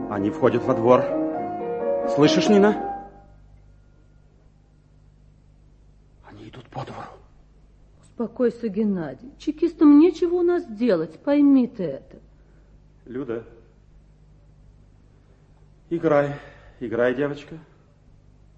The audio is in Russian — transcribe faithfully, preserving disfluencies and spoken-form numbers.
Они входят во двор. Слышишь, Нина? Они идут по двору. Успокойся, Геннадий. Чекистам нечего у нас делать, пойми ты это. Люда, играй, играй, девочка.